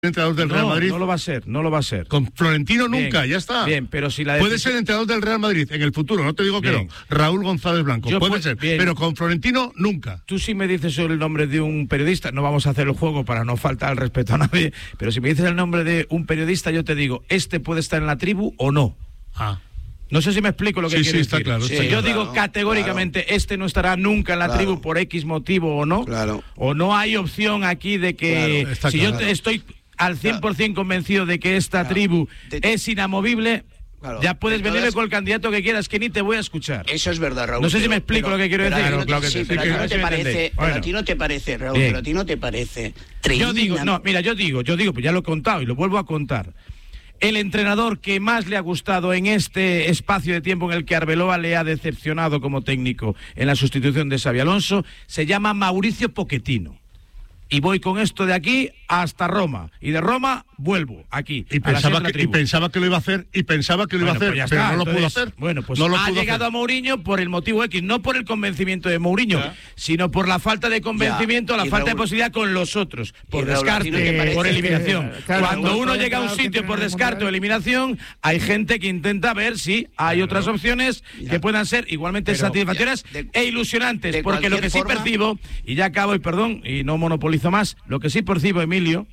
entrenador del Real Madrid. No lo va a ser, no lo va a ser. Con Florentino bien, nunca, ya está. Bien, pero si la puede ser entrenador del Real Madrid en el futuro, no te digo que bien. no. Raúl González Blanco, puede ser, bien. pero con Florentino nunca. Tú si me dices el nombre de un periodista, no vamos a hacer el juego para no faltar el respeto a nadie, pero si me dices el nombre de un periodista, yo te digo, ¿este puede estar en la tribu o no? No sé si me explico lo que quiero decir. Está claro. Sí, yo digo categóricamente, este no estará nunca en la tribu por X motivo o no. O no hay opción aquí de que... si yo estoy al 100% convencido de que esta tribu es inamovible... ya puedes venirme con el candidato que quieras, que ni te voy a escuchar. Eso es verdad, Raúl. No sé si me explico lo que quiero decir. Pero a ti no te parece, Raúl, pero a ti no te parece. Yo digo, pues ya lo he contado y lo vuelvo a contar. El entrenador que más le ha gustado en este espacio de tiempo en el que Arbeloa le ha decepcionado como técnico en la sustitución de Xabi Alonso se llama Mauricio Pochettino. Y voy con esto de aquí hasta Roma. Y de Roma vuelvo aquí. Y pensaba que lo iba a hacer, pero no lo pudo hacer. Bueno, pues no ha llegado a Mourinho por el motivo X, no por el convencimiento de Mourinho, sino por la falta de convencimiento, la falta de posibilidad con los otros, por descarte, por eliminación. Cuando uno llega a un sitio por descarte o eliminación, hay gente que intenta ver si hay otras opciones que puedan ser igualmente satisfactorias e ilusionantes, porque lo que sí percibo, y ya acabo, y perdón, y no monopolizo más, lo que sí percibo, Emilio,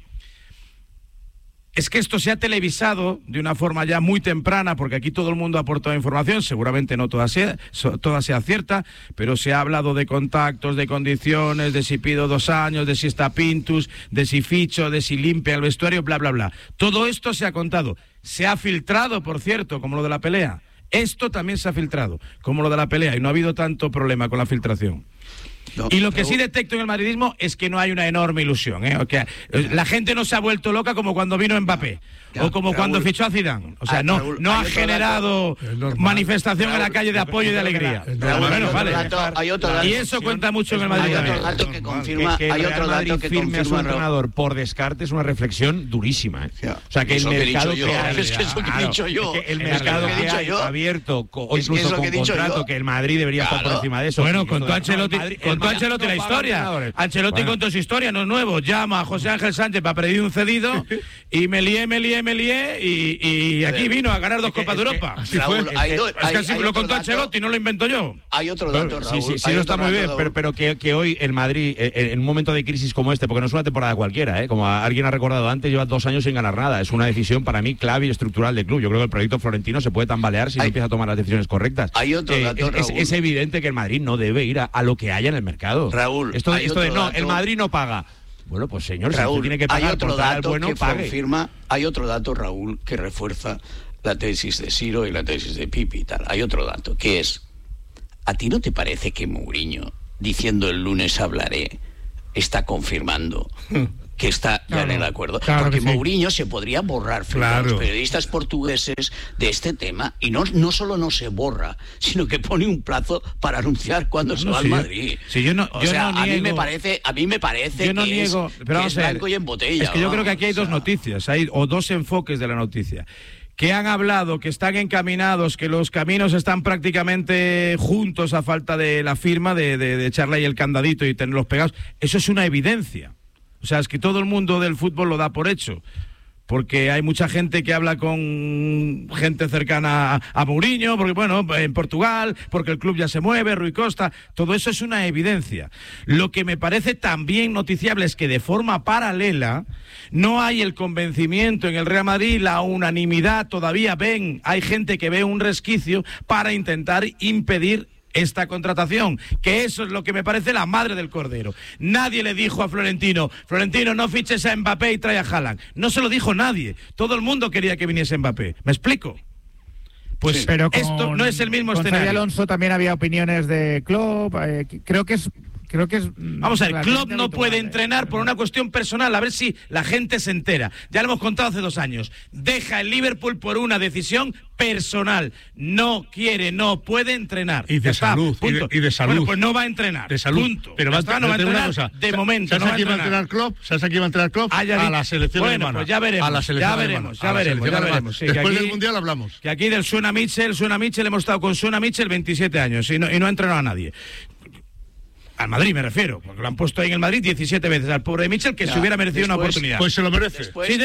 es que esto se ha televisado de una forma ya muy temprana, porque aquí todo el mundo ha aportado información, seguramente no toda sea cierta, pero se ha hablado de contactos, de condiciones, de si pido 2 años, de si está Pintus, de si ficho, de si limpia el vestuario, bla, bla, bla. Todo esto se ha contado. Se ha filtrado, por cierto, como lo de la pelea. Esto también se ha filtrado, como lo de la pelea, y no ha habido tanto problema con la filtración. Y lo que sí detecto en el madridismo es que no hay una enorme ilusión, ¿eh? Okay. La gente no se ha vuelto loca como cuando vino Mbappé o como cuando fichó a Zidane. O sea, no ha generado manifestación en la calle de apoyo y de alegría. Bueno, vale. Y eso cuenta mucho en el Madrid. Hay otro dato que confirma, hay otro dato que confirma a su entrenador por descarte es una reflexión durísima, ¿eh? O sea, que el mercado que ha el mercado que ha abierto o incluso con contrato que el Madrid debería estar por encima de eso. Bueno, contó Ancelotti la historia. Ancelotti contó su historia, no es nuevo. Llama a José Ángel Sánchez para pedir un cedido y me lié y aquí vino a ganar 2 Copas de Europa. Es que así lo contó Ancelotti, no lo invento yo. Hay otro dato, Raúl. Sí, no está muy bien, pero que hoy el Madrid, en un momento de crisis como este, porque no es una temporada cualquiera, como alguien ha recordado antes, lleva 2 años sin ganar nada. Es una decisión para mí clave y estructural del club. Yo creo que el proyecto florentino se puede tambalear si no empieza a tomar las decisiones correctas. Hay otro dato, Raúl. Es evidente que el Madrid no debe ir a lo que haya en el mercado. Raúl, esto de no, el Madrid no paga. Bueno, pues señor, Raúl, si tiene que pagar, hay otro dato bueno, que pague. confirma, hay otro dato, Raúl, que refuerza la tesis de Siro y la tesis de Pipi y tal. Hay otro dato, que es, ¿a ti no te parece que Mourinho, diciendo el lunes hablaré, está confirmando que está ya en el acuerdo? Porque Mourinho se podría borrar frente a los periodistas portugueses de este tema, y no solo no se borra, sino que pone un plazo para anunciar cuándo se va al Madrid. A mí me parece que es blanco y en botella. Es que yo creo que aquí hay 2 noticias, o 2 enfoques de la noticia. Que han hablado, que están encaminados, que los caminos están prácticamente juntos a falta de la firma, de echarle ahí el candadito y tenerlos pegados. Eso es una evidencia. O sea, es que todo el mundo del fútbol lo da por hecho, porque hay mucha gente que habla con gente cercana a Mourinho, porque bueno, en Portugal, porque el club ya se mueve, Rui Costa, todo eso es una evidencia. Lo que me parece también noticiable es que de forma paralela no hay el convencimiento en el Real Madrid, la unanimidad, todavía hay gente que ve un resquicio para intentar impedir esta contratación, que eso es lo que me parece la madre del cordero. Nadie le dijo a Florentino, no fiches a Mbappé y trae a Haaland. No se lo dijo nadie. Todo el mundo quería que viniese Mbappé. ¿Me explico? Pues pero esto no es el mismo escenario. Xabi Alonso también había opiniones de Klopp. Creo que es... Vamos a ver, Klopp no puede entrenar por una cuestión personal, a ver si la gente se entera. Ya lo hemos contado hace 2 años. Deja el Liverpool por una decisión personal. No quiere, no puede entrenar. Y de salud. Y de salud. Bueno, pues no va a entrenar. De salud. Punto. Pero no va a entrenar de momento. ¿Sabes aquí va a entrenar Klopp? ¿Sabes aquí va a entrenar Klopp? A la selección alemana. Bueno, pues ya veremos. Ya veremos. Sí, después del Mundial hablamos. Que aquí del Suena Mitchell, hemos estado con Suena Mitchell 27 años y no ha entrenado a nadie. Al Madrid me refiero, porque lo han puesto ahí en el Madrid 17 veces al pobre Mitchell, que se hubiera merecido una oportunidad. Pues se lo merece. Sí,